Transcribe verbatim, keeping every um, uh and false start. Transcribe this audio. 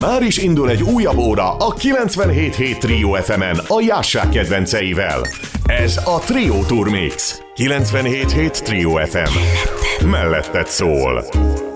Már is indul egy újabb óra a kilencvenhét hét Trio ef emen a Jássák kedvenceivel. Ez a Trio Tour Mix. kilencvenhét hét Trio ef em. Melletted szól.